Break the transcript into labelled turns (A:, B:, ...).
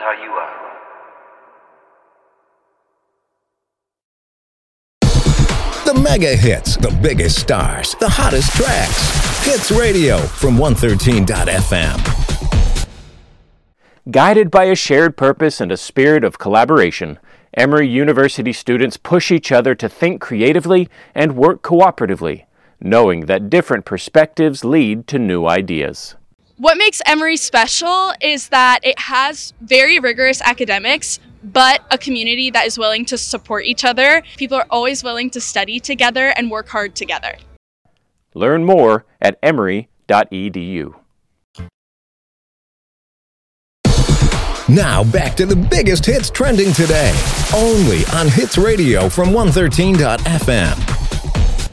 A: how you are.
B: The mega hits, the biggest stars, the hottest tracks. Hits Radio from 113.fm.
C: Guided by a shared purpose and a spirit of collaboration, Emory University students push each other to think creatively and work cooperatively, knowing that different perspectives lead to new ideas.
D: What makes Emory special is that it has very rigorous academics, but a community that is willing to support each other. People are always willing to study together and work hard together.
C: Learn more at emory.edu.
B: Now back to the biggest hits trending today, only on Hits Radio from 113.fm.